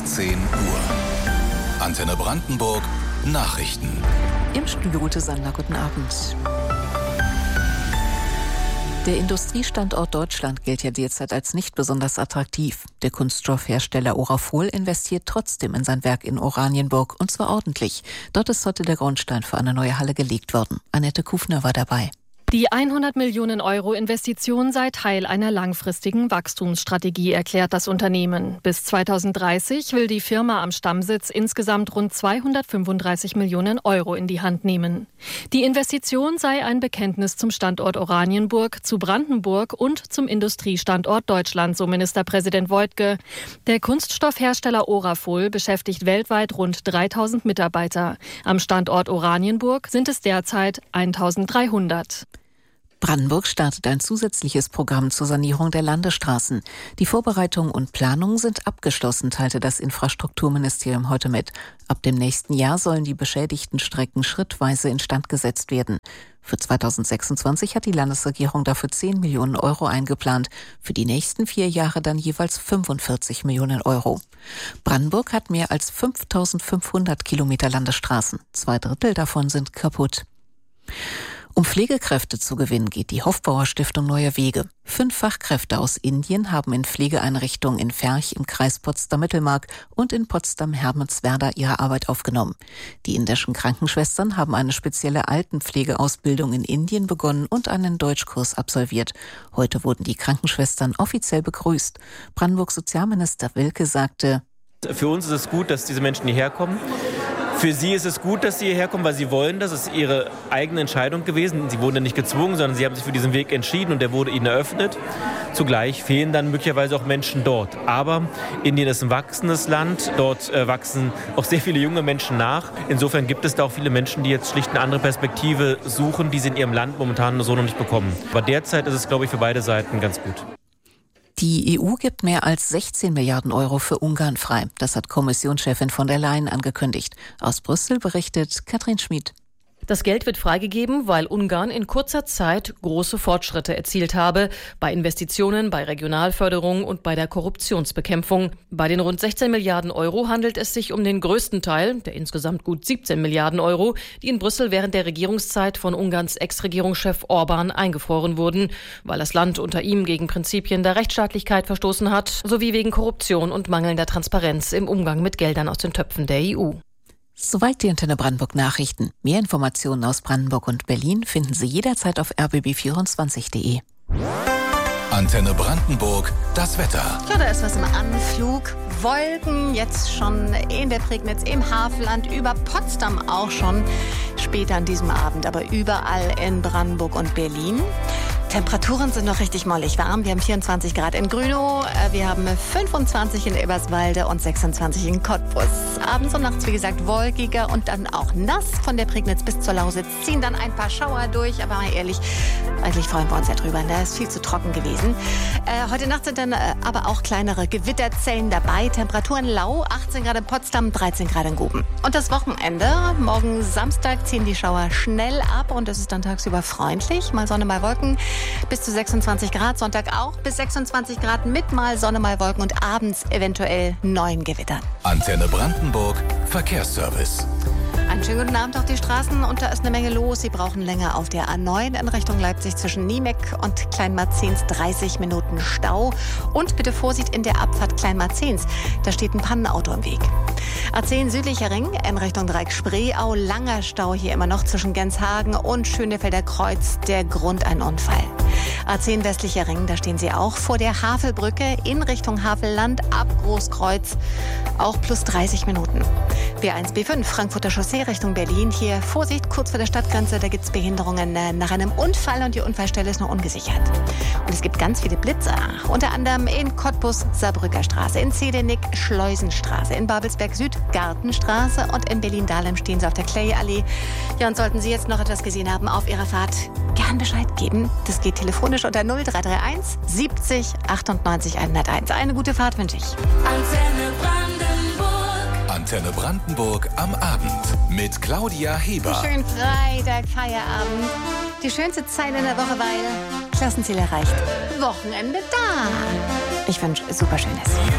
10 Uhr. Antenne Brandenburg Nachrichten. Im Studio Ute Sandler, guten Abend. Der Industriestandort Deutschland gilt ja derzeit als nicht besonders attraktiv. Der Kunststoffhersteller Orafol investiert trotzdem in sein Werk in Oranienburg, und zwar ordentlich. Dort ist heute der Grundstein für eine neue Halle gelegt worden. Annette Kufner war dabei. Die 100 Millionen Euro Investition sei Teil einer langfristigen Wachstumsstrategie, erklärt das Unternehmen. Bis 2030 will die Firma am Stammsitz insgesamt rund 235 Millionen Euro in die Hand nehmen. Die Investition sei ein Bekenntnis zum Standort Oranienburg, zu Brandenburg und zum Industriestandort Deutschland, so Ministerpräsident Woidke. Der Kunststoffhersteller Orafol beschäftigt weltweit rund 3000 Mitarbeiter. Am Standort Oranienburg sind es derzeit 1300. Brandenburg startet ein zusätzliches Programm zur Sanierung der Landesstraßen. Die Vorbereitungen und Planungen sind abgeschlossen, teilte das Infrastrukturministerium heute mit. Ab dem nächsten Jahr sollen die beschädigten Strecken schrittweise instand gesetzt werden. Für 2026 hat die Landesregierung dafür 10 Millionen Euro eingeplant. Für die nächsten 4 Jahre dann jeweils 45 Millionen Euro. Brandenburg hat mehr als 5500 Kilometer Landesstraßen. 2/3 davon sind kaputt. Um Pflegekräfte zu gewinnen, geht die Hofbauer Stiftung neue Wege. 5 Fachkräfte aus Indien haben in Pflegeeinrichtungen in Ferch im Kreis Potsdam-Mittelmark und in Potsdam-Hermelswerder ihre Arbeit aufgenommen. Die indischen Krankenschwestern haben eine spezielle Altenpflegeausbildung in Indien begonnen und einen Deutschkurs absolviert. Heute wurden die Krankenschwestern offiziell begrüßt. Brandenburgs Sozialminister Wilke sagte: Für uns ist es gut, dass diese Menschen hierher kommen. Für sie ist es gut, dass sie hierher kommen, weil sie wollen. Das ist ihre eigene Entscheidung gewesen. Sie wurden nicht gezwungen, sondern sie haben sich für diesen Weg entschieden und der wurde ihnen eröffnet. Zugleich fehlen dann möglicherweise auch Menschen dort. Aber Indien ist ein wachsendes Land. Dort wachsen auch sehr viele junge Menschen nach. Insofern gibt es da auch viele Menschen, die jetzt schlicht eine andere Perspektive suchen, die sie in ihrem Land momentan so noch nicht bekommen. Aber derzeit ist es, glaube ich, für beide Seiten ganz gut. Die EU gibt mehr als 16 Milliarden Euro für Ungarn frei. Das hat Kommissionschefin von der Leyen angekündigt. Aus Brüssel berichtet Katrin Schmid. Das Geld wird freigegeben, weil Ungarn in kurzer Zeit große Fortschritte erzielt habe. Bei Investitionen, bei Regionalförderung und bei der Korruptionsbekämpfung. Bei den rund 16 Milliarden Euro handelt es sich um den größten Teil, der insgesamt gut 17 Milliarden Euro, die in Brüssel während der Regierungszeit von Ungarns Ex-Regierungschef Orbán eingefroren wurden, weil das Land unter ihm gegen Prinzipien der Rechtsstaatlichkeit verstoßen hat, sowie wegen Korruption und mangelnder Transparenz im Umgang mit Geldern aus den Töpfen der EU. Soweit die Antenne Brandenburg Nachrichten. Mehr Informationen aus Brandenburg und Berlin finden Sie jederzeit auf rbb24.de. Antenne Brandenburg, das Wetter. Ja, da ist was im Anflug. Wolken jetzt schon in der Prignitz, im Havelland, über Potsdam auch schon später an diesem Abend, aber überall in Brandenburg und Berlin. Temperaturen sind noch richtig mollig warm. Wir haben 24 Grad in Grünow, wir haben 25 in Eberswalde und 26 in Cottbus. Abends und nachts, wie gesagt, wolkiger und dann auch nass. Von der Prignitz bis zur Lausitz ziehen dann ein paar Schauer durch. Aber mal ehrlich, eigentlich freuen wir uns ja drüber. Da ist viel zu trocken gewesen. Heute Nacht sind dann aber auch kleinere Gewitterzellen dabei. Temperaturen lau, 18 Grad in Potsdam, 13 Grad in Guben. Und das Wochenende, morgen Samstag, ziehen die Schauer schnell ab und es ist dann tagsüber freundlich. Mal Sonne, mal Wolken. Bis zu 26 Grad, Sonntag auch bis 26 Grad mit mal Sonne, mal Wolken und abends eventuell 9 Gewitter. Antenne Brandenburg, Verkehrsservice. Einen schönen guten Abend auf die Straßen und da ist eine Menge los. Sie brauchen länger auf der A9 in Richtung Leipzig zwischen Niemeck und Kleinmarzens 30 Minuten Stau. Und bitte Vorsicht in der Abfahrt Kleinmarzens. Da steht ein Pannenauto im Weg. A10 südlicher Ring in Richtung Dreieck Spreeau. Langer Stau hier immer noch zwischen Genshagen und Schönefelder Kreuz. Der Grund ein Unfall. A10 westlicher Ring, da stehen Sie auch vor der Havelbrücke in Richtung Havelland ab Großkreuz. Auch plus 30 Minuten. B1, B5 Frankfurter Chaussee Richtung Berlin. Hier Vorsicht, kurz vor der Stadtgrenze, da gibt es Behinderungen nach einem Unfall und die Unfallstelle ist noch ungesichert. Und es gibt ganz viele Blitzer, unter anderem in Cottbus, Saarbrücker Straße, in Zedenick, Schleusenstraße, in Babelsberg Süd, Gartenstraße und in Berlin-Dahlem stehen Sie auf der Clay-Allee. Ja, und sollten Sie jetzt noch etwas gesehen haben auf Ihrer Fahrt, gern Bescheid geben. Das geht telefonisch unter 0331 70 98 101. Eine gute Fahrt wünsche ich. Antenne Brandenburg. Antenne Brandenburg am Abend mit Claudia Heber. Schönen Freitag, Feierabend. Die schönste Zeit in der Woche, weil Klassenziel erreicht. Wochenende da. Ich wünsche super Schönes.